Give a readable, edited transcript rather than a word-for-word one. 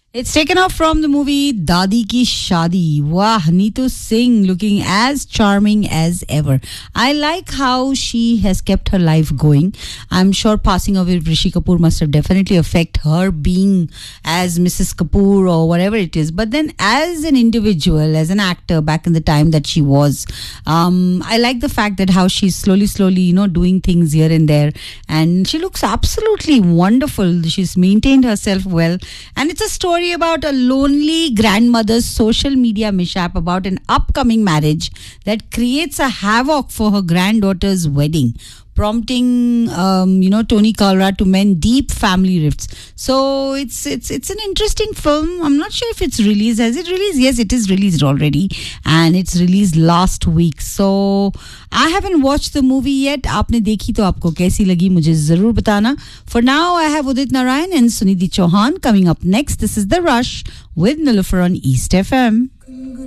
It's taken off from the movie Dadi Ki Shadi. Wow, Neetu Singh looking as charming as ever. I like how she has kept her life going. I'm sure passing away of Rishi Kapoor must have definitely affect her being as Mrs. Kapoor or whatever it is. But then as an individual, as an actor back in the time that she was, I like the fact that how she's slowly, doing things here and there. And she looks absolutely wonderful. She's maintained herself well. And it's a story about a lonely grandmother's social media mishap about an upcoming marriage that creates a havoc for her granddaughter's wedding, prompting Tony Colrad to mend deep family rifts. So it's an interesting film. I'm not sure if it's released. Has it released? Yes, it is released already, and it's released last week. So I haven't watched the movie yet. आपने देखी तो आपको कैसी लगी मुझे जरूर बताना. For now, I have Udit Narayan and Sunidhi Chauhan coming up next. This is The Rush with Nilofer on East FM.